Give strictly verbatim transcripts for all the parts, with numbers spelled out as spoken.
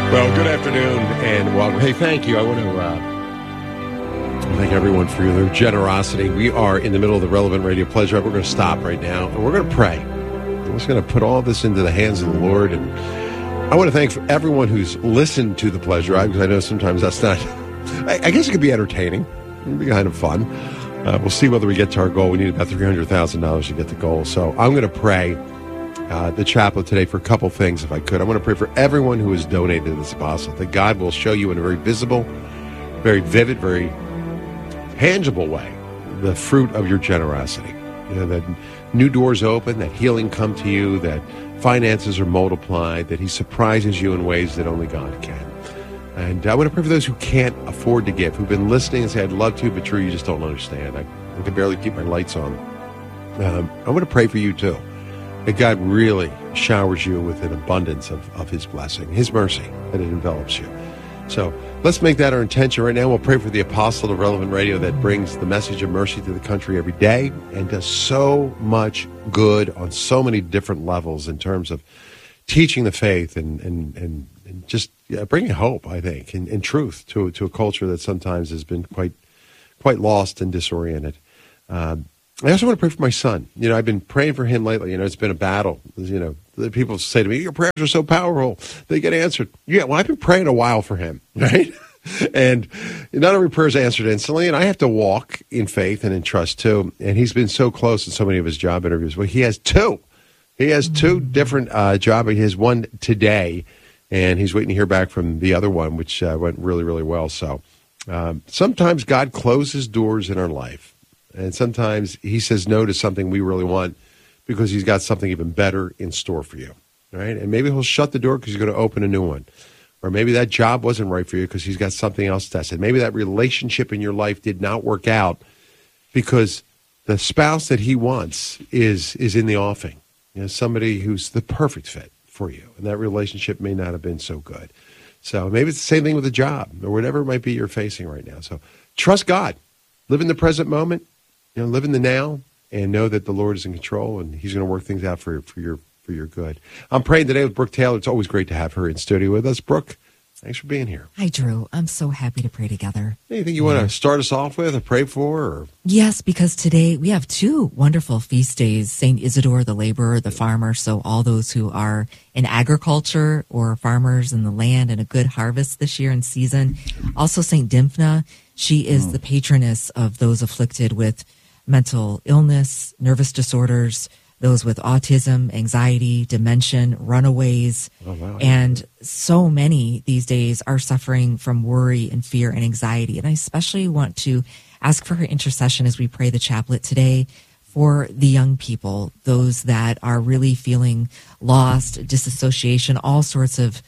Well, good afternoon and welcome. Hey, thank you. I want to uh, thank everyone for their generosity. We are in the middle of the Relevant Radio Pledge Drive. We're going to stop right now and we're going to pray. We're just going to put all this into the hands of the Lord. And I want to thank everyone who's listened to the Pledge Drive, because I know sometimes that's not, I, I guess it could be entertaining. It can be kind of fun. Uh, we'll see whether we get to our goal. We need about three hundred thousand dollars to get the goal. So I'm going to pray uh, the chaplet today for a couple things, if I could. I want to pray for everyone who has donated to this apostle, that God will show you in a very visible, very vivid, very tangible way the fruit of your generosity. You know, that new doors open, that healing come to you, that finances are multiplied, that he surprises you in ways that only God can. And I want to pray for those who can't afford to give, who've been listening and say, I'd love to, but true, you just don't understand. I, I can barely keep my lights on. Um, I want to pray for you too, that God really showers you with an abundance of, of his blessing, his mercy, that it envelops you. So let's make that our intention right now. We'll pray for the apostle of Relevant Radio that brings the message of mercy to the country every day and does so much good on so many different levels in terms of teaching the faith and and, and, and just yeah, bringing hope, I think, and, and truth to to a culture that sometimes has been quite quite lost and disoriented. Um, I also want to pray for my son. You know, I've been praying for him lately. You know, it's been a battle. You know, the people say to me, your prayers are so powerful. They get answered. Yeah, well, I've been praying a while for him, right? And not every prayer is answered instantly, and I have to walk in faith and in trust, too. And he's been so close in so many of his job interviews. Well, he has two. He has two different uh, jobs. He has one today, and he's waiting to hear back from the other one, which uh, went really, really well. So um, sometimes God closes doors in our life. And sometimes he says no to something we really want because he's got something even better in store for you, right? And maybe he'll shut the door because he's going to open a new one. Or maybe that job wasn't right for you because he's got something else tested. Maybe that relationship in your life did not work out because the spouse that he wants is is in the offing. You know, somebody who's the perfect fit for you. And that relationship may not have been so good. So maybe it's the same thing with a job or whatever it might be you're facing right now. So trust God. Live in the present moment. You know, live in the now and know that the Lord is in control and he's going to work things out for, for your for your good. I'm praying today with Brooke Taylor. It's always great to have her in studio with us. Brooke, thanks for being here. Hi, Drew. I'm so happy to pray together. Anything you yeah. want to start us off with or pray for? Or? Yes, because today we have two wonderful feast days, Saint Isidore, the laborer, the farmer. So all those who are in agriculture or farmers in the land and a good harvest this year in season. Also Saint Dymphna. She is mm. the patroness of those afflicted with mental illness, nervous disorders, those with autism, anxiety, dementia, runaways, oh, wow. and so many these days are suffering from worry and fear and anxiety. And I especially want to ask for her intercession as we pray the chaplet today for the young people, those that are really feeling lost, disassociation, all sorts of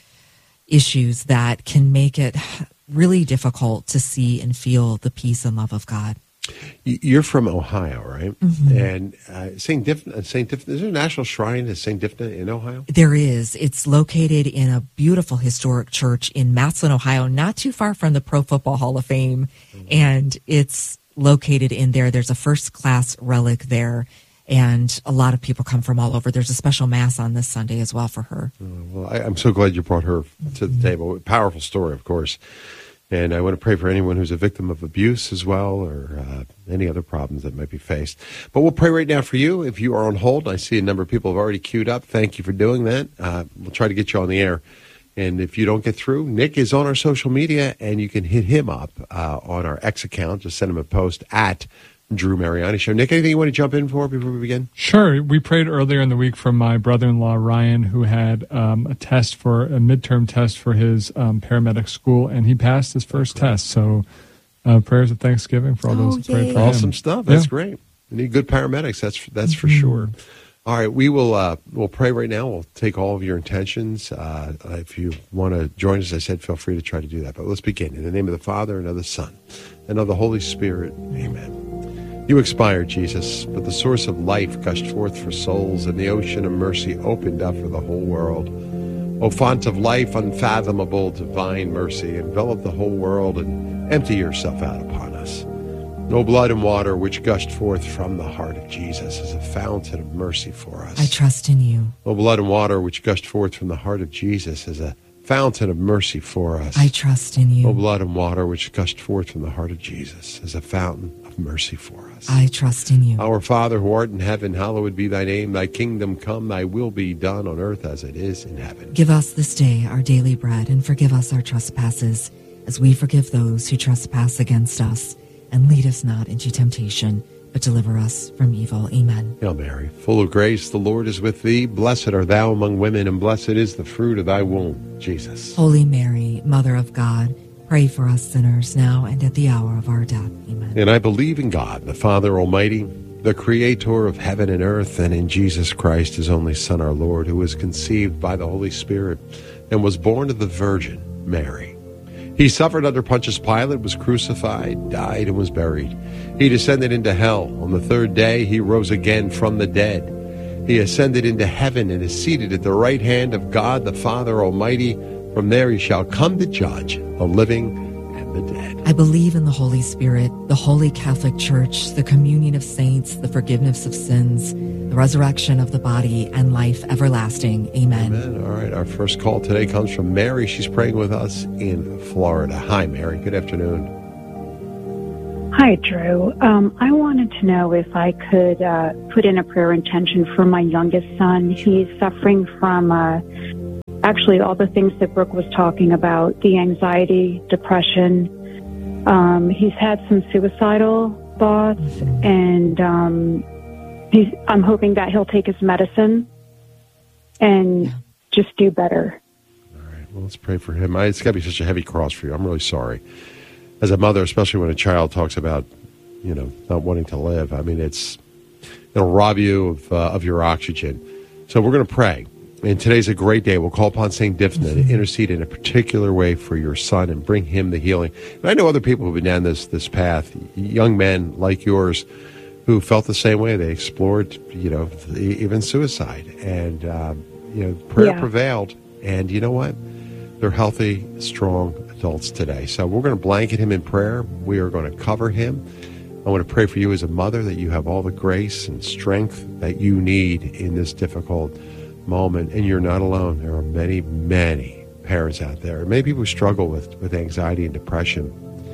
issues that can make it really difficult to see and feel the peace and love of God. You're from Ohio, right? Mm-hmm. And uh, Saint Dymphna, Saint Dymphna, is there a national shrine to Saint Dymphna in Ohio? There is. It's located in a beautiful historic church in Massillon, Ohio, not too far from the Pro Football Hall of Fame. Mm-hmm. And it's located in there. There's a first-class relic there, and a lot of people come from all over. There's a special mass on this Sunday as well for her. Oh, well, I, I'm so glad you brought her to the table. Powerful story, of course. And I want to pray for anyone who's a victim of abuse as well, or uh, any other problems that might be faced. But we'll pray right now for you. If you are on hold, I see a number of people have already queued up. Thank you for doing that. Uh, we'll try to get you on the air. And if you don't get through, Nick is on our social media, and you can hit him up uh, on our X account. Just send him a post at Drew Mariani Show. Nick, anything you want to jump in for before we begin? Sure. We prayed earlier in the week for my brother-in-law, Ryan, who had um, a test for a midterm test for his um, paramedic school, and he passed his first great. test. So uh, prayers of thanksgiving for all oh, those who prayed for awesome him. stuff. That's yeah. great. We need good paramedics. That's that's mm-hmm. for sure. All right, we will uh, we'll pray right now. We'll take all of your intentions. Uh, if you want to join us, as I said, feel free to try to do that. But let's begin. In the name of the Father, and of the Son, and of the Holy Spirit. Amen. You expired, Jesus, but the source of life gushed forth for souls, and the ocean of mercy opened up for the whole world. O font of life, unfathomable, divine mercy, envelop the whole world and empty yourself out upon us. No blood and water which gushed forth from the heart of Jesus is a fountain of mercy for us. I trust in you. No blood and water which gushed forth from the heart of Jesus is a fountain of mercy for us. I trust in you. O blood and water which gushed forth from the heart of Jesus as a fountain of mercy for us. I trust in you. Our Father who art in heaven, hallowed be thy name. Thy kingdom come, thy will be done on earth as it is in heaven. Give us this day our daily bread, and forgive us our trespasses, as we forgive those who trespass against us. And lead us not into temptation, but deliver us from evil. Amen. Hail Mary, full of grace, the Lord is with thee. Blessed art thou among women, and blessed is the fruit of thy womb, Jesus. Holy Mary, Mother of God, pray for us sinners now and at the hour of our death. Amen. And I believe in God, the Father Almighty, the Creator of heaven and earth, and in Jesus Christ, his only Son, our Lord, who was conceived by the Holy Spirit and was born of the Virgin Mary. He suffered under Pontius Pilate, was crucified, died, and was buried. He descended into hell. On the third day, he rose again from the dead. He ascended into heaven and is seated at the right hand of God, the Father Almighty. From there he shall come to judge the living and the dead. I believe in the Holy Spirit, the Holy Catholic Church, the communion of saints, the forgiveness of sins, the resurrection of the body, and life everlasting. Amen. Amen. All right, our first call today comes from Mary. She's praying with us in Florida. Hi, Mary. Good afternoon. Hi, Drew. Um, I wanted to know if I could uh, put in a prayer intention for my youngest son. He's suffering from uh, actually all the things that Brooke was talking about, the anxiety, depression. Um, he's had some suicidal thoughts, and um, he's, I'm hoping that he'll take his medicine and yeah. just do better. All right, well, let's pray for him. I, it's got to be such a heavy cross for you. I'm really sorry. As a mother, especially when a child talks about, you know, not wanting to live, I mean, it's, it'll rob you of, uh, of your oxygen. So we're going to pray. And today's a great day. We'll call upon Saint Diphnah to intercede in a particular way for your son and bring him the healing. And I know other people who've been down this, this path, young men like yours who felt the same way. They explored, you know, even suicide. And, um, you know, prayer yeah. prevailed. And you know what? They're healthy, strong adults today. So we're going to blanket him in prayer. We are going to cover him. I want to pray for you as a mother that you have all the grace and strength that you need in this difficult moment. And you're not alone. There are many, many parents out there, many people who struggle with, with anxiety and depression,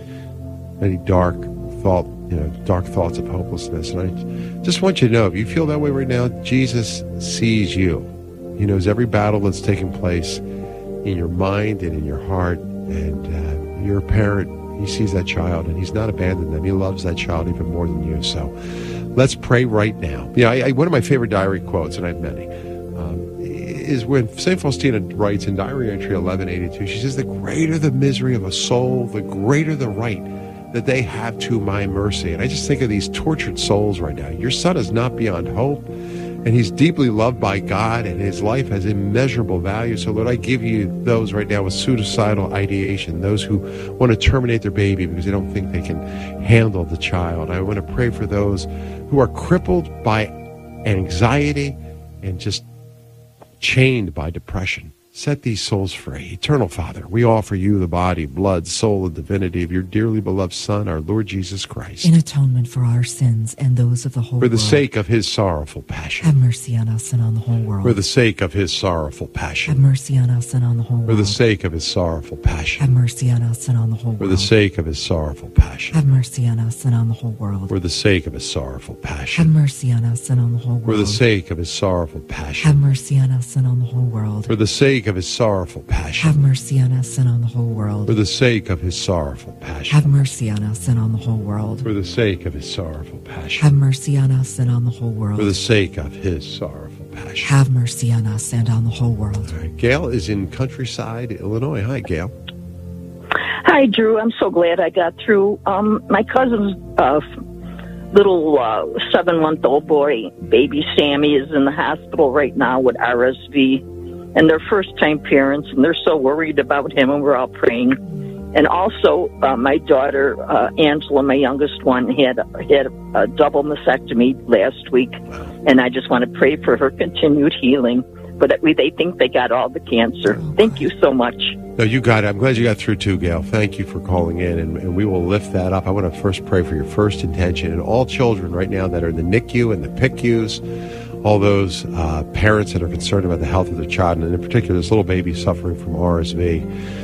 many dark thought, you know, dark thoughts of hopelessness. And I just want you to know, if you feel that way right now, Jesus sees you. He knows every battle that's taking place in your mind and in your heart. And uh, you're a parent. He sees that child, and he's not abandoned them. He loves that child even more than you. So let's pray right now. Yeah, I, I, one of my favorite diary quotes, and I have many, um, is when Saint Faustina writes in Diary Entry eleven eighty-two, she says, "The greater the misery of a soul, the greater the right that they have to my mercy." And I just think of these tortured souls right now. Your son is not beyond hope, and he's deeply loved by God, and his life has immeasurable value. So, Lord, I give you those right now with suicidal ideation, those who want to terminate their baby because they don't think they can handle the child. I want to pray for those who are crippled by anxiety and just chained by depression. Set these souls free. Eternal Father, we offer you the body, blood, soul, and divinity of your dearly beloved Son, our Lord Jesus Christ, in atonement for our sins and those of the whole world. For the sake of his sorrowful passion. Have mercy on us and on the whole world. For the sake of his sorrowful passion. Have mercy on us and on the whole world. For the sake of his sorrowful passion. Have mercy on us and on the whole world. For the sake of his sorrowful passion. Have mercy on us and on the whole world. For the sake of his sorrowful passion. Have mercy on us and on the whole world. For the sake of his sorrowful passion. Have mercy on us and on the whole world. For the sake of his sorrowful passion. Have mercy on us and on the whole world. For the sake of his sorrowful passion. Have mercy on us and on the whole world. For the sake of his sorrowful passion. Have mercy on us and on the whole world. For the sake of his sorrowful passion. Have mercy on us and on the whole world. All right. Gail is in Countryside, Illinois. Hi, Gail. Hi, Drew. I'm so glad I got through. Um, my cousin's uh, little uh, seven-month-old boy, baby Sammy, is in the hospital right now with R S V. And they're first-time parents, and they're so worried about him, and we're all praying. And also, uh, my daughter, uh, Angela, my youngest one, had had a double mastectomy last week, and I just want to pray for her continued healing. But we, they think they got all the cancer. Thank you so much. No, you got it. I'm glad you got through too, Gail. Thank you for calling in, and, and we will lift that up. I want to first pray for your first intention and all children right now that are in the N I C U and the P I C Us. all those uh, parents that are concerned about the health of their child, and in particular this little baby suffering from R S V.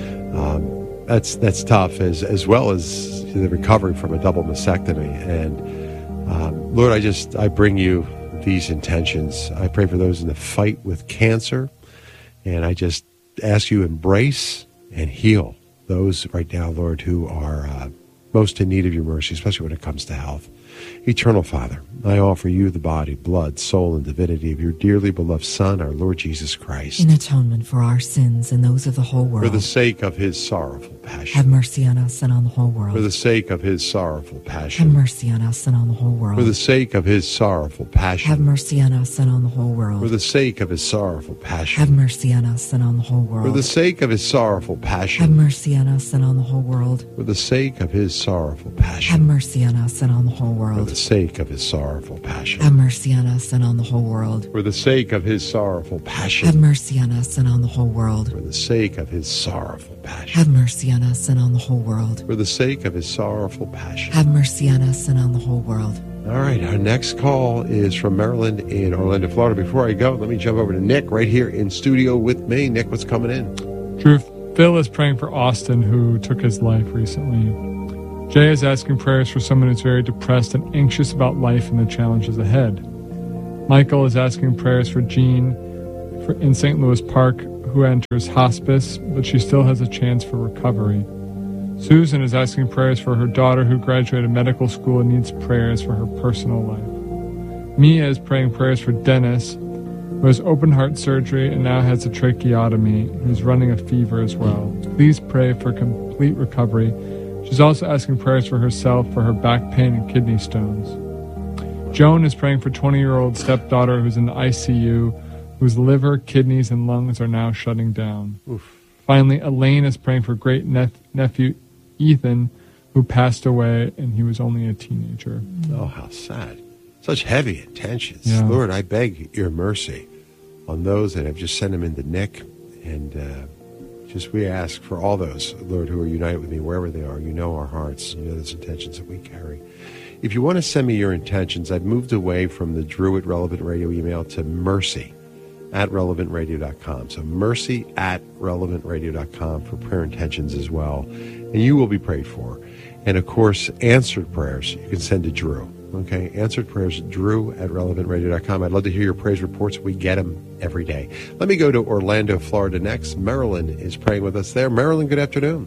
Um, that's that's tough, as as well as the recovery from a double mastectomy. And um, Lord, I just I bring you these intentions. I pray for those in the fight with cancer, and I just ask you embrace and heal those right now, Lord, who are uh, most in need of your mercy, especially when it comes to health. Eternal Father, I offer you the body, blood, soul, and divinity of your dearly beloved Son, our Lord Jesus Christ, in atonement for our sins and those of the whole world. For the sake of his sorrowful passion. Have mercy on us and on the whole world. For the sake of his sorrowful passion. Have mercy on us and on the whole world. For the sake of his sorrowful passion. Have mercy on us and on the whole world. For the sake of his sorrowful passion. Have mercy on us and on the whole world. For the sake of his sorrowful passion. Have mercy on us and on the whole world. For the sake of his sorrowful passion. Have mercy on us and on the whole world. For the sake of his sorrowful passion. Have mercy on us and on the whole world. For the sake of his sorrowful passion. Have mercy on us and on the whole world. For the sake of his sorrowful passion. Have mercy on us and on the whole world. For the sake of his sorrowful passion. Have mercy on us and on the whole world. All right, our next call is from Maryland in Orlando, Florida. Before I go, let me jump over to Nick right here in studio with me. Nick, what's coming in? Drew, Phil is praying for Austin, who took his life recently. Jay is asking prayers for someone who's very depressed and anxious about life and the challenges ahead. Michael is asking prayers for Jean for, in Saint Louis Park, who enters hospice, but she still has a chance for recovery. Susan is asking prayers for her daughter who graduated medical school and needs prayers for her personal life. Mia is praying prayers for Dennis, who has open heart surgery and now has a tracheotomy, who's running a fever as well. Please pray for complete recovery. She's also asking prayers for herself for her back pain and kidney stones. Joan is praying for twenty-year-old stepdaughter who's in the I C U, whose liver, kidneys, and lungs are now shutting down. Oof. Finally, Elaine is praying for great nep- nephew Ethan, who passed away, and he was only a teenager. Oh, how sad. Such heavy intentions. Yeah. Lord, I beg your mercy on those that have just sent them into Nick, and uh, just we ask for all those, Lord, who are united with me wherever they are. You know our hearts. You know those intentions that we carry. If you want to send me your intentions, I've moved away from the Drew at Relevant Radio email to mercy at relevant radio dot com. So mercy at relevant radio dot com for prayer intentions as well. And you will be prayed for. And, of course, answered prayers you can send to Drew. Okay, answered prayers, Drew at relevant radio dot com. I'd love to hear your praise reports. We get them every day. Let me go to Orlando, Florida next. Marilyn is praying with us there. Marilyn, good afternoon.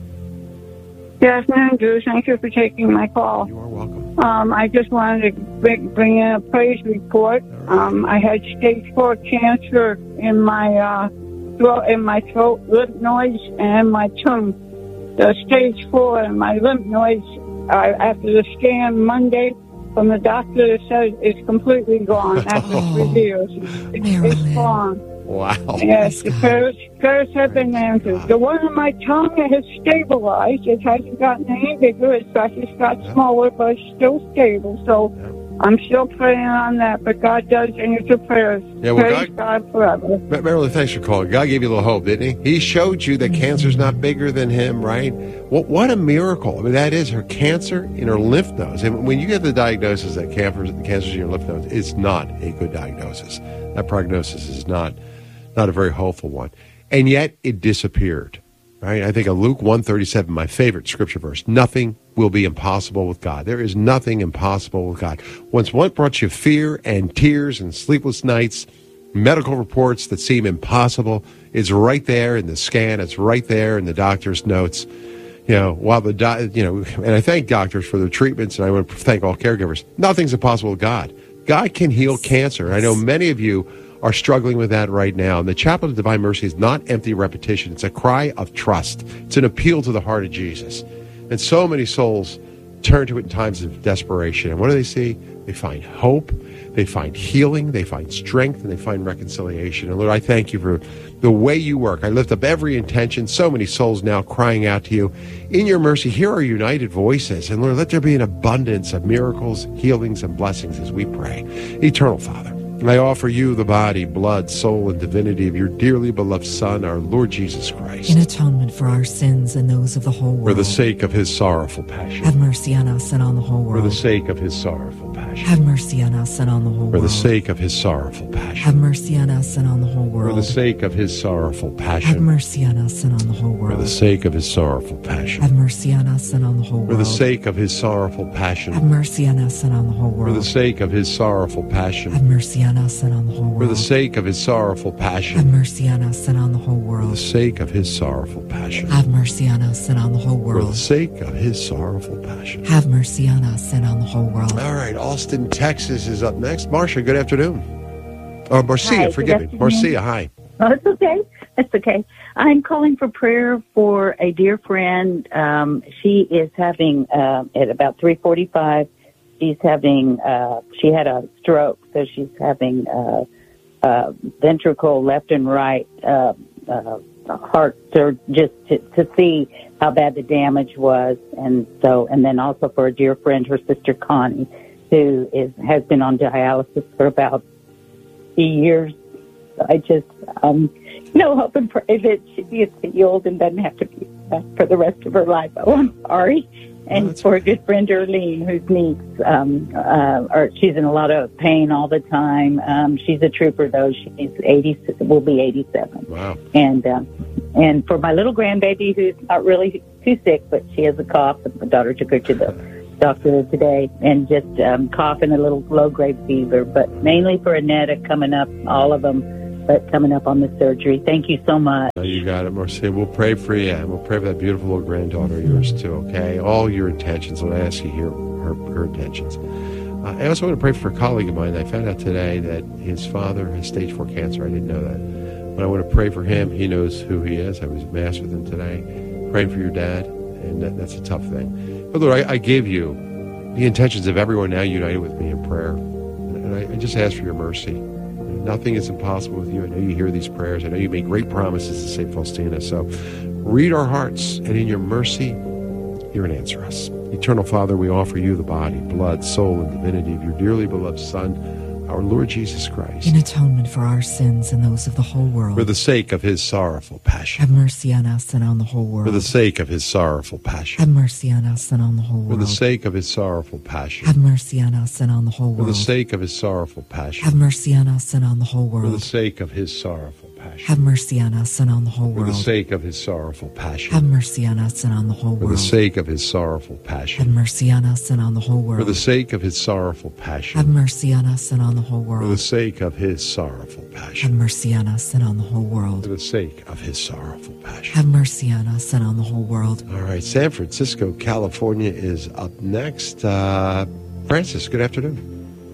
Good afternoon, Drew. Thank you for taking my call. You are welcome. Um, I just wanted to bring, bring in a praise report. Right. Um, I had stage four cancer in my uh, throat, in my throat, lymph nodes, and my tongue. The stage four and my lymph nodes, uh, after the scan Monday from the doctor, it said it's completely gone after Oh, three years. It's, Marilyn. it's gone. Wow. Yes, the God. prayers, prayers have been answered. The one on my tongue has stabilized. It hasn't gotten any bigger. It's got, it's got smaller, but it's still stable. So I'm still praying on that. But God does answer prayers. Yeah, well, Praise God- God forever. Ma- Marilyn, thanks for calling. God gave you a little hope, didn't he? He showed you that cancer's not bigger than him, right? What what a miracle. I mean, that is her cancer in her lymph nodes. And when you get the diagnosis that cancer's, cancer's in your lymph nodes, it's not a good diagnosis. That prognosis is not, not a very hopeful one. And yet it disappeared, right? I think of Luke one thirty-seven, my favorite scripture verse. Nothing will be impossible with God. There is nothing impossible with God. Once one brought you fear and tears and sleepless nights, medical reports that seem impossible, it's right there in the scan. It's right there in the doctor's notes. You know, while the, do, you know, and I thank doctors for their treatments, and I want to thank all caregivers. Nothing's impossible with God. God can heal cancer. I know many of you are struggling with that right now. And the Chapel of Divine Mercy is not empty repetition. It's a cry of trust. It's an appeal to the heart of Jesus. And so many souls turn to it in times of desperation. And what do they see? They find hope. They find healing. They find strength. And they find reconciliation. And Lord, I thank you for the way you work. I lift up every intention. So many souls now crying out to you. In your mercy, hear our united voices. And Lord, let there be an abundance of miracles, healings, and blessings as we pray. Eternal Father, I offer you the body, blood, soul, and divinity of your dearly beloved Son, our Lord Jesus Christ. In atonement for our sins and those of the whole world. For the sake of his sorrowful passion. Have mercy on us and on the whole world. For the sake of his sorrowful passion. passion. Have mercy on us and on the whole For world. the sake of his sorrowful passion. Have mercy on us and on the whole world. For the sake of his sorrowful passion. Have mercy on us and on the whole world. For the sake of his sorrowful passion. Have mercy on us and on the whole world. For the sake of his sorrowful passion. Have mercy on us and on the whole world. For the sake of his sorrowful passion. Have mercy on us and on the whole world. For the sake of his sorrowful passion. Have mercy on us and on the whole For the world. sake of his sorrowful passion. Have mercy on us and on the whole For the world. sake of his sorrowful passion. Have mercy on us and on the whole world. All right, Austin, Texas is up next. Marcia, good afternoon. Oh, Marcia, Hi, forgive good me. Marcia, hi. Oh, it's okay. It's okay. I'm calling for prayer for a dear friend. Um, she is having, uh, at about three forty-five, she's having, uh, she had a stroke, so she's having, uh, uh, ventricle left and right, uh, uh, heart surgery just to, to see how bad the damage was. And so, and then also for a dear friend, her sister Connie, who is, has been on dialysis for about years. I just, um, you know, hope and pray that she gets healed and doesn't have to be back for the rest of her life. Oh, I'm sorry. And Oh, for a good friend, Erlene, whose niece, um, uh, or she's in a lot of pain all the time. Um, she's a trooper, though. She's eighty, will be eighty-seven. Wow. And, um, and for my little grandbaby, who's not really too sick, but she has a cough. My daughter took her to the doctor today, and just um, cough and a little low-grade fever. But mainly for Annetta coming up, all of them, but coming up on the surgery. Thank you so much. No, you got it, Marcia. We'll pray for you, and we'll pray for that beautiful little granddaughter of yours, too, okay? All your intentions. When I ask you here, her, her intentions. Uh, I also want to pray for a colleague of mine. I found out today that his father has stage four cancer. I didn't know that. But I want to pray for him. He knows who he is. I was at Mass with him today, praying for your dad, and that, that's a tough thing. But Lord, I, I give you the intentions of everyone now united with me in prayer. And I, I just ask for your mercy. Nothing is impossible with you. I know you hear these prayers. I know you make great promises to Saint Faustina. So read our hearts, and in your mercy, hear and answer us. Eternal Father, we offer you the body, blood, soul, and divinity of your dearly beloved Son, our Lord Jesus Christ, In atonement for our sins and those of the whole world. for the sake of his sorrowful passion. Have mercy on us and on the whole world. For the sake of his sorrowful passion. Have mercy on us and on the whole For world. the sake of his sorrowful passion. Have mercy on us and on the whole For the world. sake of his sorrowful passion. Have mercy on us and on the whole For the world. sake of his sorrowful passion. Have mercy on us and on the whole For the world. sake of his sorrowful passion. Have mercy on us and on the whole For the world. sake of his sorrowful Have passion. mercy on us and on the whole For world. the sake of his sorrowful Have passion. mercy on us and on the whole For the world. sake of his sorrowful Have passion. mercy on us and on the whole For world. the sake of his sorrowful passion. Have mercy on us and on the whole world. All right, San Francisco, California is up next. Uh, Francis, good afternoon.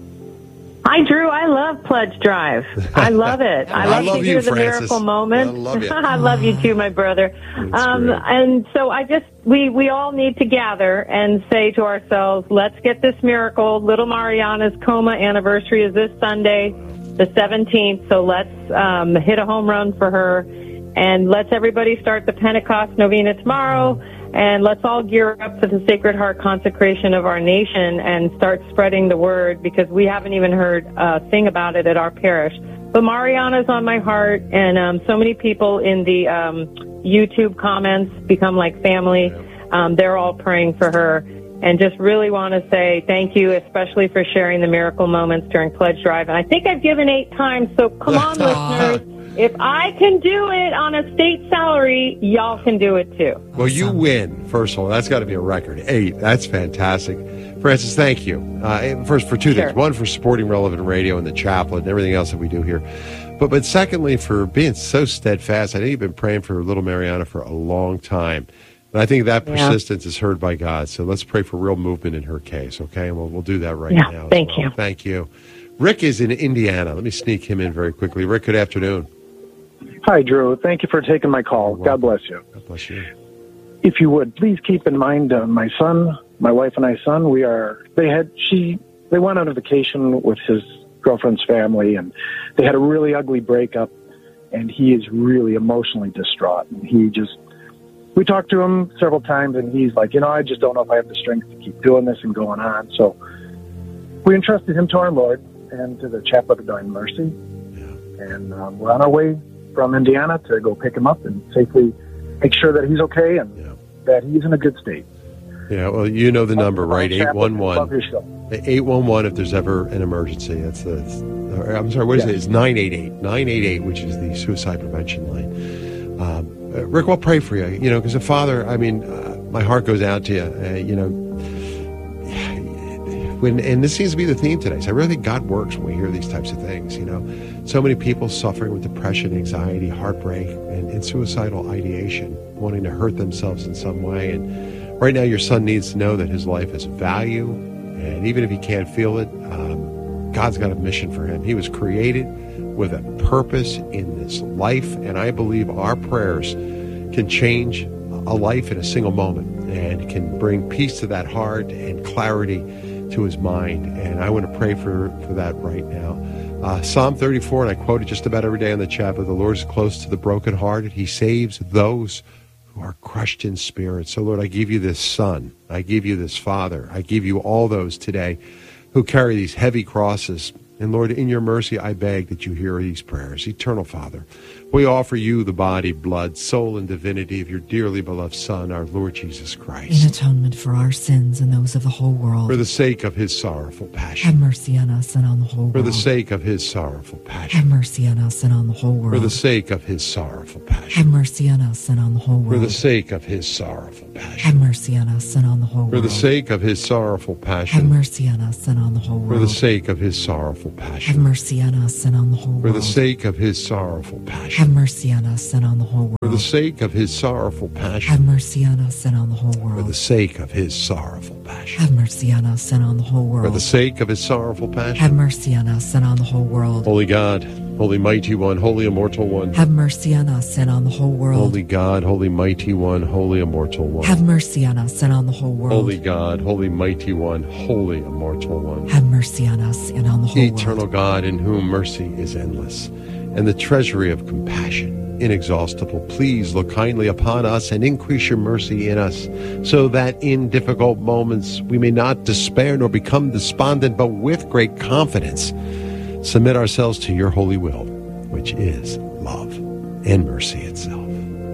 Hi, Drew. I love Pledge Drive. I love it. I I love, love to you, hear the Francis. miracle moment. I love you. I love you too, my brother. That's Um, great. and so I just, we, we all need to gather and say to ourselves, let's get this miracle. Little Mariana's coma anniversary is this Sunday, the seventeenth. So let's um, hit a home run for her. And let's everybody start the Pentecost novena tomorrow. And let's all gear up for the Sacred Heart consecration of our nation and start spreading the word, because we haven't even heard a thing about it at our parish. But Mariana's on my heart, and um, so many people in the um, YouTube comments become like family. Um, they're all praying for her. And just really want to say thank you, especially for sharing the miracle moments during Pledge Drive. And I think I've given eight times, so come on, listeners. If I can do it on a state salary, y'all can do it too. Well, you win, first of all. That's got to be a record. Eight. That's fantastic. Francis, thank you. Uh, first, for two Sure. things. One, for supporting Relevant Radio and the chaplain and everything else that we do here. But but secondly, for being so steadfast. I know you've been praying for little Mariana for a long time. And I think that Yeah. persistence is heard by God. So let's pray for real movement in her case, okay? And we'll, we'll do that right Yeah, now. as thank well. you. Thank you. Rick is in Indiana. Let me sneak him in very quickly. Rick, good afternoon. Hi, Drew. Thank you for taking my call. God bless you. God bless you. If you would, please keep in mind uh, my son, my wife and I son, we are, they had, she, they went on a vacation with his girlfriend's family, and they had a really ugly breakup, and he is really emotionally distraught. And he just, we talked to him several times, and he's like, you know, I just don't know if I have the strength to keep doing this and going on. So we entrusted him to our Lord and to the Chaplet of Divine Mercy. And um, we're on our way from Indiana to go pick him up and safely make sure that he's okay and Yeah. that he's in a good state. Yeah, well, you know the number, right? Chaplain, eight one love one. your show. eight one one if there's ever an emergency. That's the, uh, I'm sorry, what is Yeah. it? It's nine eight eight. nine eight eight, which is the suicide prevention line. Um, uh, Rick, we'll pray for you, you know, because a father, I mean, uh, my heart goes out to you, uh, you know, when, and this seems to be the theme today. So I really think God works when we hear these types of things, you know. So many people suffering with depression, anxiety, heartbreak, and, and suicidal ideation, wanting to hurt themselves in some way. And right now your son needs to know that his life has value, and even if he can't feel it, um, God's got a mission for him. He was created with a purpose in this life, and I believe our prayers can change a life in a single moment and can bring peace to that heart and clarity to his mind. And I want to pray for, for that right now. Uh, Psalm thirty-four, and I quote it just about every day in the chat, but the Lord is close to the brokenhearted. He saves those who are crushed in spirit. So, Lord, I give you this son. I give you this father. I give you all those today who carry these heavy crosses. And, Lord, in your mercy, I beg that you hear these prayers. Eternal Father, we offer you the body, blood, soul, and divinity of your dearly beloved Son, our Lord Jesus Christ. In atonement for our sins and those of the whole world. For the sake of his sorrowful passion. Have mercy on us and on the whole world. For the sake of his sorrowful passion. Have mercy on us and on the whole world. For the sake of his sorrowful passion. Have mercy on us and on the whole world. For the sake of his sorrowful passion. Have mercy on us and on the whole world. For the sake of his sorrowful passion. Have mercy on us and on the whole world. For the sake of his sorrowful passion. Have mercy on us and on the whole world. For the sake of his sorrowful passion. Have mercy on us and on the whole world. For the sake of his sorrowful passion. Have mercy on us and on the whole world. For the sake of his sorrowful passion. Have mercy on us and on the whole world. For the sake of his sorrowful passion. Have mercy on us and on the whole world. Holy God, holy mighty one, holy immortal one. Have mercy on us and on the whole world. Holy God, holy mighty one, holy immortal one. Have mercy on us and on the whole world. Holy God, holy mighty one, holy immortal one. Have mercy on us and on the whole world. Eternal God, in whom mercy is endless, and the treasury of compassion inexhaustible, please look kindly upon us and increase your mercy in us, so that in difficult moments we may not despair nor become despondent, but with great confidence submit ourselves to your holy will, which is love and mercy itself.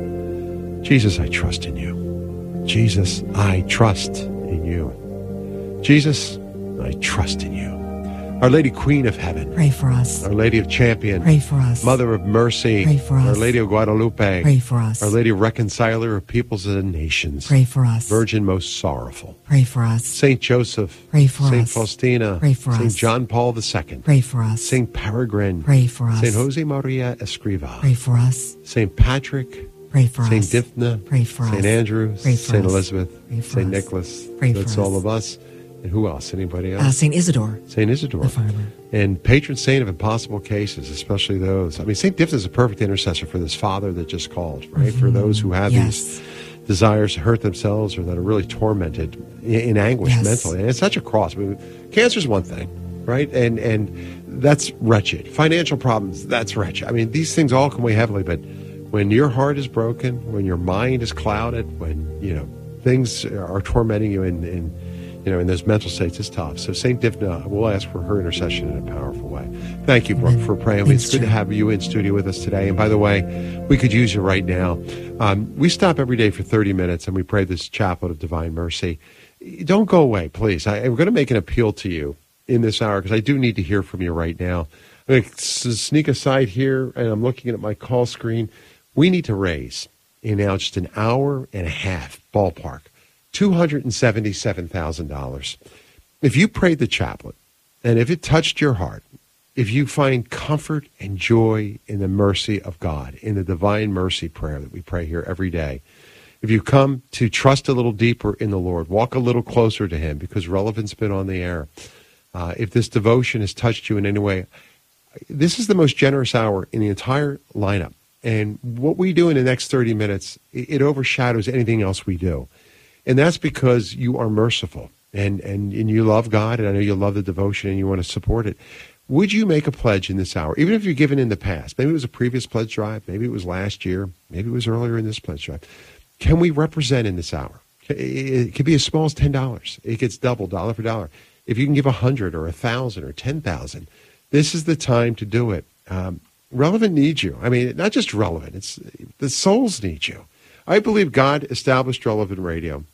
Jesus, I trust in you. Jesus, I trust in you. Jesus, I trust in you. Our Lady Queen of Heaven, pray for us. Our Lady of Champion, pray for us. Mother of Mercy, pray for us. Our Lady of Guadalupe, pray for us. Our Lady of Reconciler of Peoples and Nations, pray for us. Virgin most sorrowful, pray for us. Saint Joseph, pray for Saint us. Faustina, pray for Saint us. John Paul the Second, pray for us. Saint Peregrine, pray for us. Saint Jose Maria Escriva, pray for us. Saint Patrick, pray for Saint us. Dymphna, pray for Saint us. Andrew, pray for Saint us. Elizabeth, pray for Saint us. Nicholas. Pray That's for all us. of us. And who else? Anybody else? Uh, Saint Isidore. Saint Isidore. The farmer. And patron saint of impossible cases, especially those. I mean, Saint Dymphna is a perfect intercessor for this father that just called, right? Mm-hmm. For those who have yes. these desires to hurt themselves or that are really tormented in, in anguish yes. mentally. And it's such a cross. I mean, cancer's one thing, right? And and that's wretched. Financial problems, that's wretched. I mean, these things all can weigh heavily, but when your heart is broken, when your mind is clouded, when, you know, things are tormenting you in, in you know, in those mental states, it's tough. So Saint Dymphna, we'll ask for her intercession in a powerful way. Thank you, Brooke, for praying. Thanks, it's good Drew. to have you in studio with us today. And by the way, we could use you right now. Um, we stop every day for thirty minutes and we pray this chaplet of divine mercy. Don't go away, please. I, I'm going to make an appeal to you in this hour because I do need to hear from you right now. I'm going to sneak aside here and I'm looking at my call screen. We need to raise in now just an hour and a half, ballpark, two hundred seventy-seven thousand dollars. If you prayed the chaplet, and if it touched your heart, if you find comfort and joy in the mercy of God, in the divine mercy prayer that we pray here every day, if you come to trust a little deeper in the Lord, walk a little closer to him, because Relevant's been on the air, uh, if this devotion has touched you in any way, this is the most generous hour in the entire lineup. And what we do in the next thirty minutes, it, it overshadows anything else we do. And that's because you are merciful and, and, and you love God, and I know you love the devotion and you want to support it. Would you make a pledge in this hour, even if you've given in the past? Maybe it was a previous pledge drive. Maybe it was last year. Maybe it was earlier in this pledge drive. Can we represent in this hour? It could be as small as ten dollars. It gets double, dollar for dollar. If you can give one hundred or one thousand or ten thousand, this is the time to do it. Um, Relevant needs you. I mean, not just Relevant. It's the souls need you. I believe God established Relevant Radio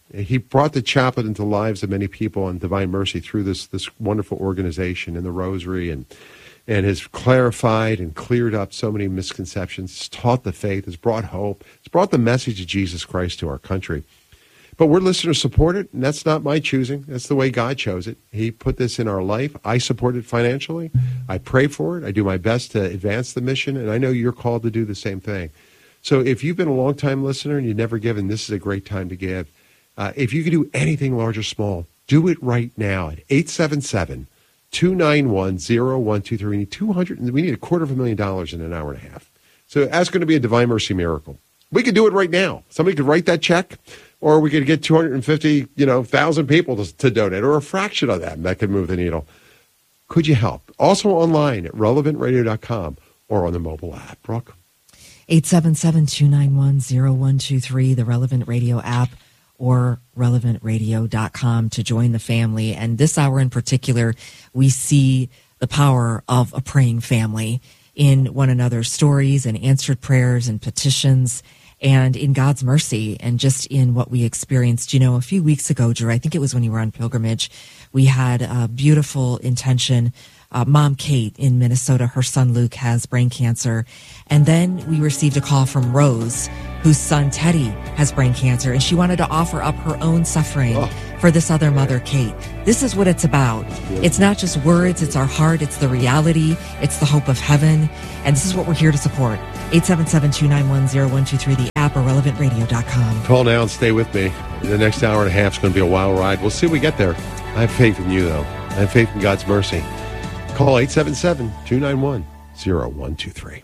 He brought the chaplet into the lives of many people on Divine Mercy through this this wonderful organization and the Rosary, and and has clarified and cleared up so many misconceptions, has taught the faith, has brought hope, has brought the message of Jesus Christ to our country. But we're listener supported, and that's not my choosing. That's the way God chose it. He put this in our life. I support it financially. I pray for it. I do my best to advance the mission, and I know you're called to do the same thing. So if you've been a long-time listener and you've never given, this is a great time to give. Uh, if you can do anything large or small, do it right now at eight seven seven, two nine one, zero one two three. We need two hundred. We need a quarter of a million dollars in an hour and a half. So that's going to be a Divine Mercy miracle. We could do it right now. Somebody could write that check, or we could get two hundred fifty, you know, thousand people to, to donate, or a fraction of that, and that could move the needle. Could you help? Also online at relevant radio dot com or on the mobile app. Brooke? eight seven seven, two nine one, zero one two three, the Relevant Radio app, or relevant radio dot com to join the family. And this hour in particular, we see the power of a praying family in one another's stories and answered prayers and petitions, and in God's mercy, and just in what we experienced. You know, a few weeks ago, Drew, I think it was when you were on pilgrimage, we had a beautiful intention. Uh, Mom Kate in Minnesota, her son Luke has brain cancer. And then we received a call from Rose, whose son Teddy has brain cancer, and she wanted to offer up her own suffering oh. for this other mother, Kate. This is what it's about. It's not just words, it's our heart, it's the reality, it's the hope of heaven, and this is what we're here to support. eight seven seven, two nine one, zero one two three, the app, or relevant radio dot com. Call now and stay with me. The next hour and a half is going to be a wild ride. We'll see if we get there. I have faith in you, though. I have faith in God's mercy. Call eight seven seven, two nine one, zero one two three.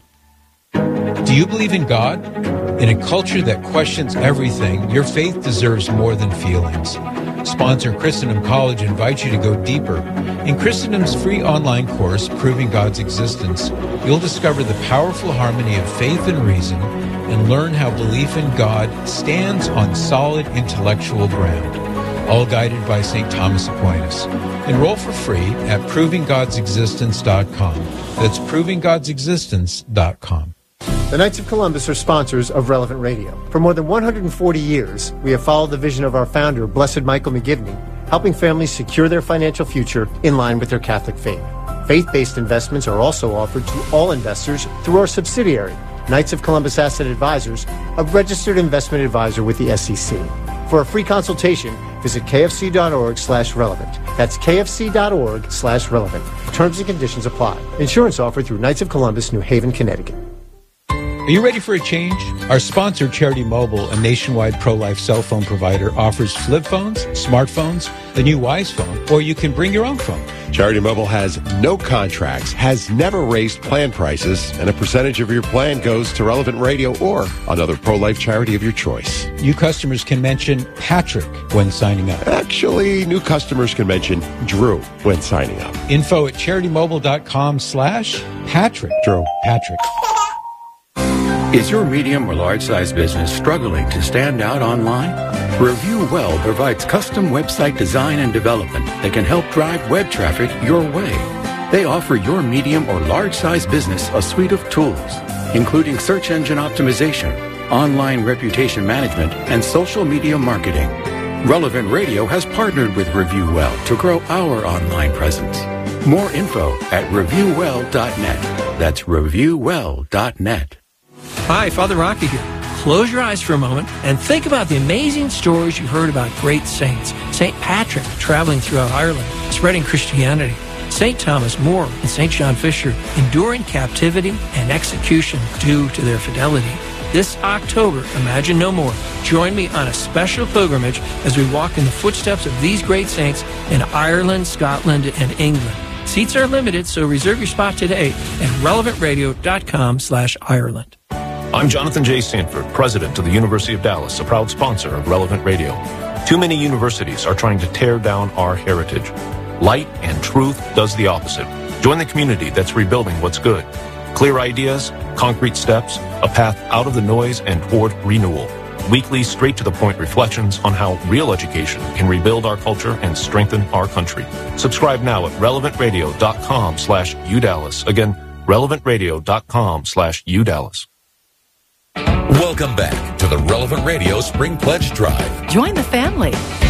Do you believe in God? In a culture that questions everything, your faith deserves more than feelings. Sponsor Christendom College invites you to go deeper. In Christendom's free online course, Proving God's Existence, you'll discover the powerful harmony of faith and reason and learn how belief in God stands on solid intellectual ground. All guided by Saint Thomas Aquinas. Enroll for free at proving gods existence dot com. That's proving gods existence dot com. The Knights of Columbus are sponsors of Relevant Radio. For more than one hundred forty years, we have followed the vision of our founder, Blessed Michael McGivney, helping families secure their financial future in line with their Catholic faith. Faith-based investments are also offered to all investors through our subsidiary, Knights of Columbus Asset Advisors, a registered investment advisor with the S E C. For a free consultation, visit kfc.org slash relevant. That's kfc.org slash relevant. Terms and conditions apply. Insurance offered through Knights of Columbus, New Haven, Connecticut. Are you ready for a change? Our sponsor, Charity Mobile, a nationwide pro-life cell phone provider, offers flip phones, smartphones, the new Wise phone, or you can bring your own phone. Charity Mobile has no contracts, has never raised plan prices, and a percentage of your plan goes to Relevant Radio or another pro-life charity of your choice. New customers can mention Patrick when signing up. Actually, new customers can mention Drew when signing up. Info at charitymobile.com slash Patrick. Drew. Patrick. Is your medium or large-size business struggling to stand out online? Review Well provides custom website design and development that can help drive web traffic your way. They offer your medium or large-size business a suite of tools, including search engine optimization, online reputation management, and social media marketing. Relevant Radio has partnered with Review Well to grow our online presence. More info at review well dot net. That's review well dot net. Hi, Father Rocky here. Close your eyes for a moment and think about the amazing stories you heard about great saints. Saint Patrick traveling throughout Ireland, spreading Christianity. Saint Thomas More and Saint John Fisher enduring captivity and execution due to their fidelity. This October, Imagine No More. Join me on a special pilgrimage as we walk in the footsteps of these great saints in Ireland, Scotland, and England. Seats are limited, so reserve your spot today at relevant radio dot com slash Ireland. I'm Jonathan J. Sanford, president of the University of Dallas, a proud sponsor of Relevant Radio. Too many universities are trying to tear down our heritage. Light and truth does the opposite. Join the community that's rebuilding what's good. Clear ideas, concrete steps, a path out of the noise and toward renewal. Weekly, straight-to-the-point reflections on how real education can rebuild our culture and strengthen our country. Subscribe now at relevant radio dot com slash U Dallas. Again, relevant radio dot com slash U Dallas. Welcome back to the Relevant Radio Spring Pledge Drive. Join the family.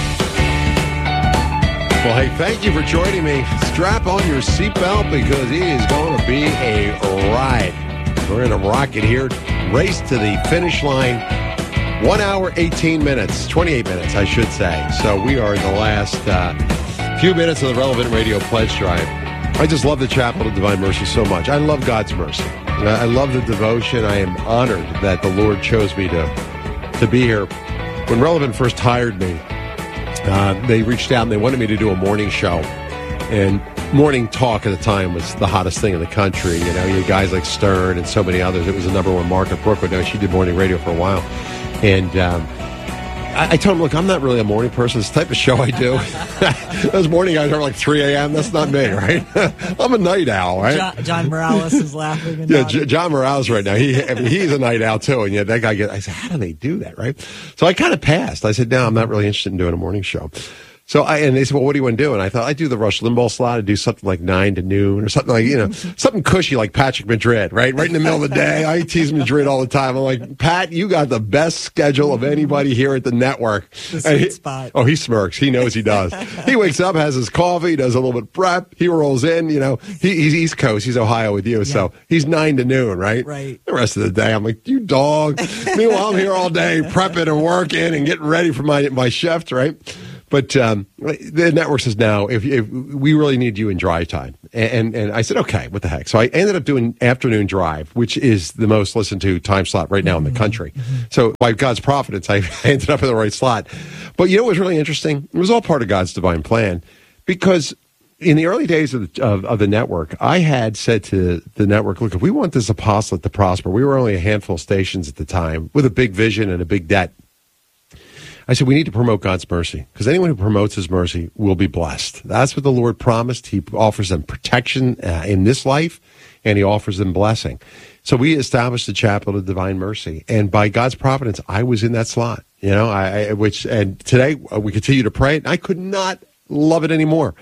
Well, hey, thank you for joining me. Strap on your seatbelt because it is going to be a ride. We're in a rocket here. Race to the finish line. One hour, eighteen minutes, twenty-eight minutes, I should say. So we are in the last uh, few minutes of the Relevant Radio Pledge Drive. I just love the Chapel of Divine Mercy so much. I love God's mercy. I love the devotion. I am honored that the Lord chose me to, to be here. When Relevant first hired me, uh, they reached out and they wanted me to do a morning show. And morning talk at the time was the hottest thing in the country. You know, you had guys like Stern and so many others. It was the number one market. Brooke would know she did morning radio for a while. And um, I, I told him, look, I'm not really a morning person. This type of show I do, those morning guys are like three a.m. That's not me, right? I'm a night owl, right? John, John Morales is laughing. And yeah, J- John Morales right now. He I mean, he's a night owl too, and yet that guy gets. I said, how do they do that, right? So I kind of passed. I said, no, I'm not really interested in doing a morning show. So I, and they said, well, what do you want to do? And I thought, I do the Rush Limbaugh slot. I do something like nine to noon or something like, you know, something cushy like Patrick Madrid, right? Right in the middle of the day. I tease Madrid all the time. I'm like, Pat, you got the best schedule of anybody here at the network. The sweet he, spot. Oh, he smirks. He knows he does. He wakes up, has his coffee, does a little bit of prep. He rolls in, you know, he, he's East Coast. He's Ohio with you. Yeah. So he's nine to noon, right? Right. The rest of the day, I'm like, you dog. Meanwhile, I'm here all day prepping and working and getting ready for my, my shift, right? But um, the network says now, if, if we really need you in drive time. And, and and I said, okay, what the heck? So I ended up doing afternoon drive, which is the most listened to time slot right now in the country. Mm-hmm. So by God's providence, I ended up in the right slot. But you know what was really interesting? It was all part of God's divine plan, because in the early days of the, of, of the network, I had said to the network, look, if we want this apostolate to prosper, we were only a handful of stations at the time with a big vision and a big debt. I said, we need to promote God's mercy, because anyone who promotes his mercy will be blessed. That's what the Lord promised. He offers them protection uh, in this life, and he offers them blessing. So we established the Chapel of Divine Mercy, and by God's providence, I was in that slot. You know, I, I which and today uh, we continue to pray, and I could not love it anymore.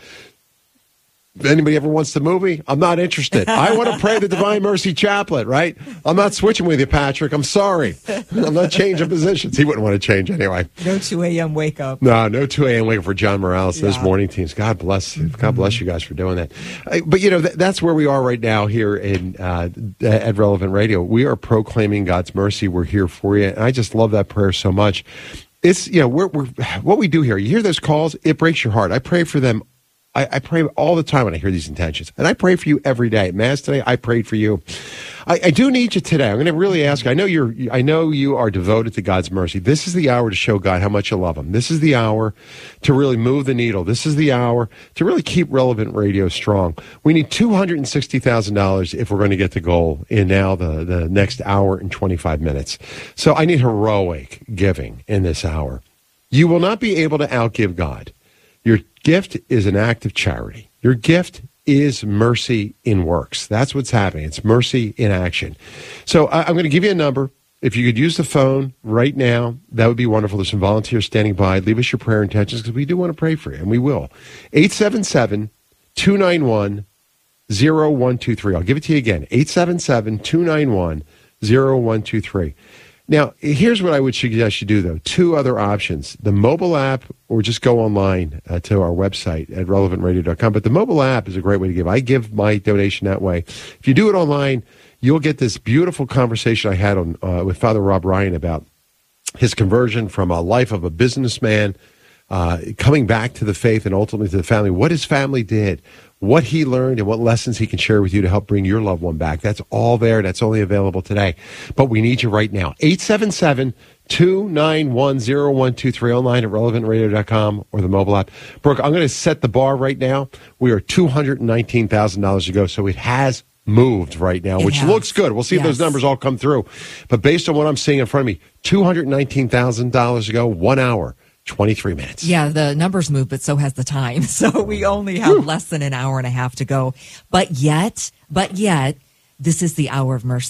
If anybody ever wants to move me, I'm not interested. I want to pray the Divine Mercy Chaplet, right? I'm not switching with you, Patrick. I'm sorry. I'm not changing positions. He wouldn't want to change anyway. No two a.m. wake up. No, no two a.m. wake up for John Morales. Yeah. Those morning teams. God bless. God bless you guys for doing that. Uh, but, you know, th- that's where we are right now here in uh, at Relevant Radio. We are proclaiming God's mercy. We're here for you. And I just love that prayer so much. It's, you know, we're, we're what we do here. You hear those calls, it breaks your heart. I pray for them. I, I pray all the time when I hear these intentions. And I pray for you every day. At Mass today, I prayed for you. I, I do need you today. I'm going to really ask you. I know you're, I know you are devoted to God's mercy. This is the hour to show God how much you love him. This is the hour to really move the needle. This is the hour to really keep Relevant Radio strong. We need two hundred sixty thousand dollars if we're going to get the goal in now the, the next hour and twenty-five minutes. So I need heroic giving in this hour. You will not be able to outgive God. Your gift is an act of charity. Your gift is mercy in works. That's what's happening. It's mercy in action. So I, I'm going to give you a number. If you could use the phone right now, that would be wonderful. There's some volunteers standing by. Leave us your prayer intentions, because we do want to pray for you, and we will. eight seven seven, two nine one, zero one two three. I'll give it to you again. eight seven seven, two nine one, zero one two three. Now, here's what I would suggest you do, though. Two other options. The mobile app, or just go online uh, to our website at relevant radio dot com. But the mobile app is a great way to give. I give my donation that way. If you do it online, you'll get this beautiful conversation I had on uh, with Father Rob Ryan about his conversion from a life of a businessman, uh, coming back to the faith and ultimately to the family, what his family did, what he learned, and what lessons he can share with you to help bring your loved one back. That's all there. That's only available today. But we need you right now. eight seven seven, two nine one, zero one two three, online at relevant radio dot com or the mobile app. Brooke, I'm going to set the bar right now. We are two hundred nineteen thousand dollars to go, so it has moved right now, it which has. looks good. We'll see yes. if those numbers all come through. But based on what I'm seeing in front of me, two hundred nineteen thousand dollars to go, one hour. twenty-three minutes. Yeah, the numbers move, but so has the time. So we only have Whew. less than an hour and a half to go. But yet, but yet, this is the hour of mercy.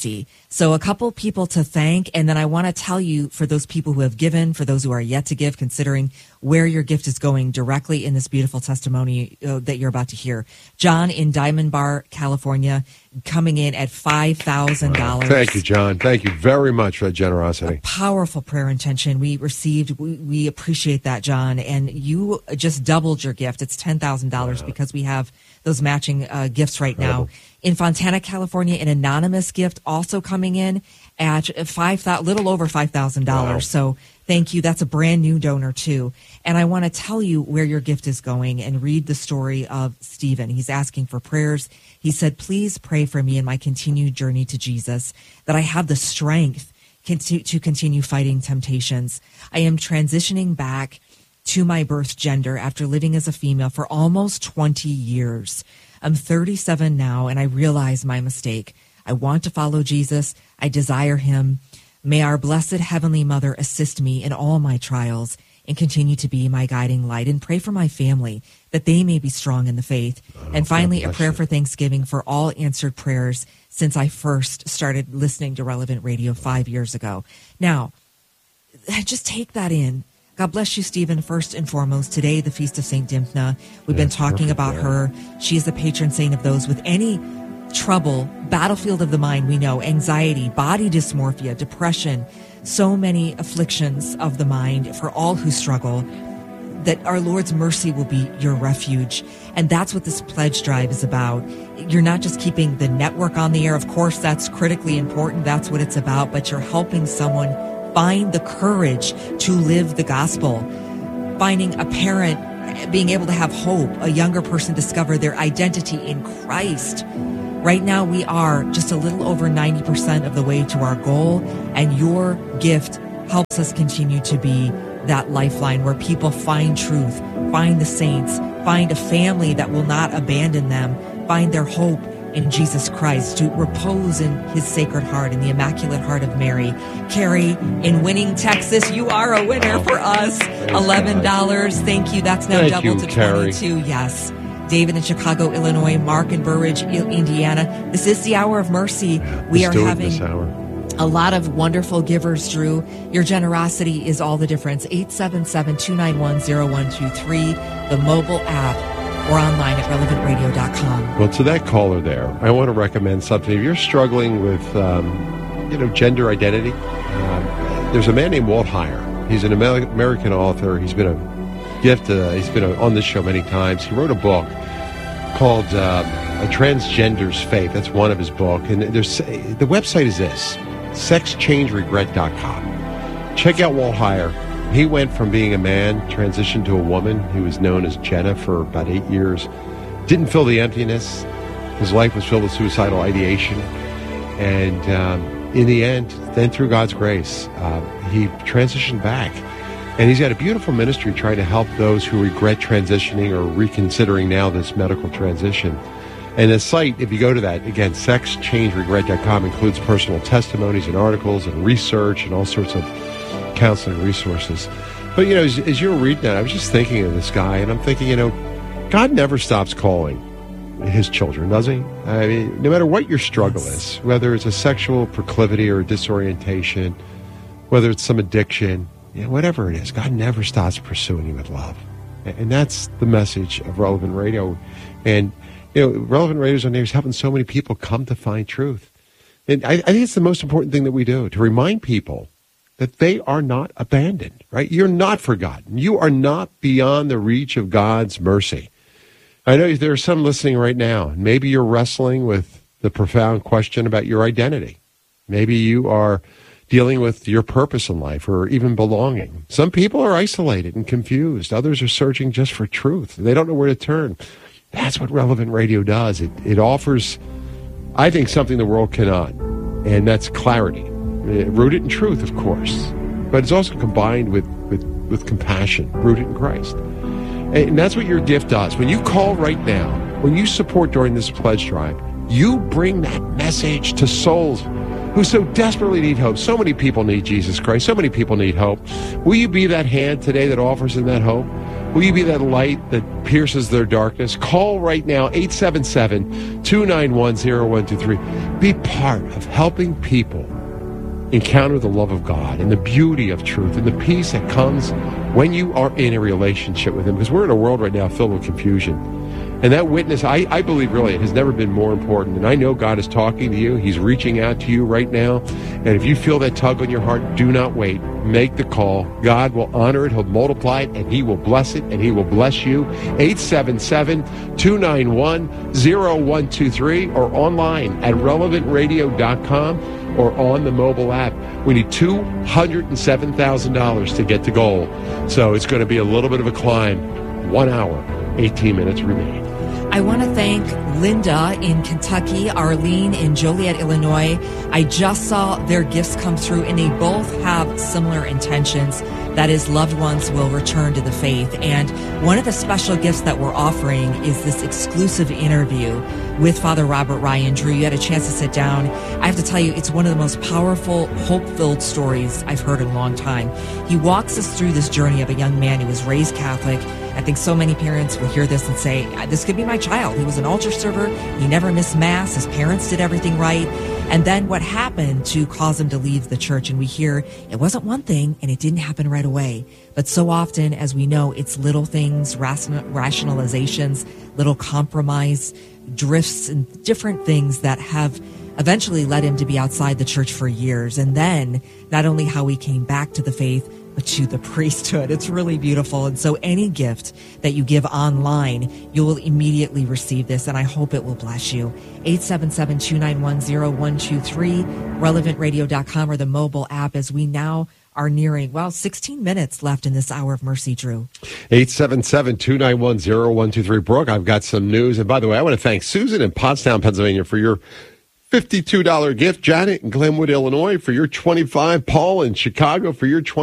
So a couple people to thank, and then I want to tell you, for those people who have given, for those who are yet to give, considering where your gift is going directly in this beautiful testimony uh, that you're about to hear. John in Diamond Bar, California, coming in at five thousand dollars. Thank you, John. Thank you very much for that generosity. A powerful prayer intention we received. We, we appreciate that, John. And you just doubled your gift. It's ten thousand dollars wow. because we have those matching uh, gifts right Incredible. now. In Fontana, California, an anonymous gift also coming in at five thousand, little over five thousand dollars. Wow. So thank you. That's a brand new donor too. And I want to tell you where your gift is going and read the story of Stephen. He's asking for prayers. He said, please pray for me in my continued journey to Jesus, that I have the strength to continue fighting temptations. I am transitioning back to my birth gender after living as a female for almost twenty years. I'm thirty-seven now, and I realize my mistake. I want to follow Jesus. I desire him. May our blessed Heavenly Mother assist me in all my trials and continue to be my guiding light, and pray for my family that they may be strong in the faith. Oh, and finally, a prayer you. for Thanksgiving for all answered prayers since I first started listening to Relevant Radio five years ago. Now, just take that in. God bless you, Stephen. First and foremost, today, the Feast of Saint Dymphna. We've yeah, been talking perfect, about yeah. her. She is the patron saint of those with any trouble, battlefield of the mind, we know, anxiety, body dysmorphia, depression, so many afflictions of the mind for all who struggle, that our Lord's mercy will be your refuge. And that's what this pledge drive is about. You're not just keeping the network on the air. Of course, that's critically important. That's what it's about. But you're helping someone find the courage to live the gospel, finding a parent being able to have hope, a younger person discover their identity in Christ. Right now, we are just a little over ninety percent of the way to our goal, and your gift helps us continue to be that lifeline where people find truth, find the saints, find a family that will not abandon them, find their hope in Jesus Christ, to repose in his Sacred Heart, in the Immaculate Heart of Mary. Carrie in Winning, Texas, you are a winner for us. eleven dollars. Thank you. That's now Thank doubled you, to Carrie. twenty-two. Yes. David in Chicago, Illinois. Mark in Burridge, Indiana. This is the Hour of Mercy. We Let's are do it having this hour. a lot of wonderful givers, Drew. Your generosity is all the difference. eight seven seven, two nine one, zero one two three, the mobile app, or online at relevant radio dot com. Well, to that caller there, I want to recommend something. If you're struggling with, um, you know, gender identity, uh, there's a man named Walt Heyer. He's an Amer- American author. He's been a gift. Uh, he's been a, on this show many times. He wrote a book called uh, A Transgender's Faith. That's one of his book. And there's the website is this, sex change regret dot com. Check out Walt Heyer. He went from being a man, transitioned to a woman. He was known as Jenna for about eight years. Didn't fill the emptiness. His life was filled with suicidal ideation. And um, in the end, then through God's grace, uh, he transitioned back. And he's got a beautiful ministry trying to help those who regret transitioning or reconsidering now this medical transition. And the site, if you go to that, again, sex change regret dot com, includes personal testimonies and articles and research and all sorts of counseling resources. But, you know, as, as you were reading that, I was just thinking of this guy, and I'm thinking, you know, God never stops calling his children, does he? I mean, no matter what your struggle is, whether it's a sexual proclivity or a disorientation, whether it's some addiction, you know, whatever it is, God never stops pursuing you with love. And that's the message of Relevant Radio. And, you know, Relevant Radio on there is helping so many people come to find truth. And I, I think it's the most important thing that we do, to remind people that they are not abandoned, right? You're not forgotten. You are not beyond the reach of God's mercy. I know there are some listening right now, and maybe you're wrestling with the profound question about your identity. Maybe you are dealing with your purpose in life or even belonging. Some people are isolated and confused. Others are searching just for truth. They don't know where to turn. That's what Relevant Radio does. It, it offers, I think, something the world cannot, and that's clarity. Rooted in truth, of course, but it's also combined with, with, with compassion, rooted in Christ. And that's what your gift does. When you call right now, when you support during this pledge drive, you bring that message to souls who so desperately need hope. So many people need Jesus Christ. So many people need hope. Will you be that hand today that offers them that hope? Will you be that light that pierces their darkness? Call right now, eight seven seven, two nine one, zero one two three. Be part of helping people encounter the love of God and the beauty of truth and the peace that comes when you are in a relationship with Him. Because we're in a world right now filled with confusion. And that witness, I, I believe really it has never been more important. And I know God is talking to you. He's reaching out to you right now. And if you feel that tug on your heart, do not wait. Make the call. God will honor it. He'll multiply it, and He will bless it, and He will bless you. eight seven seven, two nine one, zero one two three or online at relevant radio dot com or on the mobile app. We need two hundred seven thousand dollars to get to goal. So it's going to be a little bit of a climb. One hour, eighteen minutes remain. I want to thank Linda in Kentucky, Arlene in Joliet, Illinois. I just saw their gifts come through, and they both have similar intentions. That is, loved ones will return to the faith. And one of the special gifts that we're offering is this exclusive interview with Father Robert Ryan. Drew, you had a chance to sit down. I have to tell you, it's one of the most powerful, hope-filled stories I've heard in a long time. He walks us through this journey of a young man who was raised Catholic. I think so many parents will hear this and say, this could be my child. He was an altar server. He never missed Mass. His parents did everything right. And then what happened to cause him to leave the church? And we hear it wasn't one thing and it didn't happen right away. But so often, as we know, it's little things, ration- rationalizations, little compromise, drifts, and different things that have eventually led him to be outside the church for years. And then not only how he came back to the faith, but to the priesthood. It's really beautiful. And so any gift that you give online, you will immediately receive this, and I hope it will bless you. eight seven seven, two nine one, zero one two three, relevant radio dot com or the mobile app, as we now are nearing, well, sixteen minutes left in this hour of mercy, Drew. eight seven seven, two nine one, zero one two three. Brooke, I've got some news. And by the way, I want to thank Susan in Pottstown, Pennsylvania for your fifty-two dollars gift. Janet in Glenwood, Illinois for your twenty-five dollars. Paul in Chicago for your twenty dollars.